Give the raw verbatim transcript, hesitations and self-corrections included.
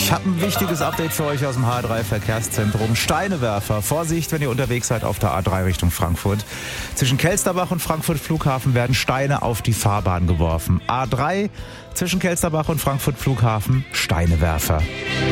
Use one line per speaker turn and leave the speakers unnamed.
Ich habe ein wichtiges Update für euch aus dem H drei Verkehrszentrum. Steinewerfer. Vorsicht, wenn ihr unterwegs seid auf der A drei Richtung Frankfurt. Zwischen Kelsterbach und Frankfurt Flughafen werden Steine auf die Fahrbahn geworfen. A drei zwischen Kelsterbach und Frankfurt Flughafen, Steinewerfer.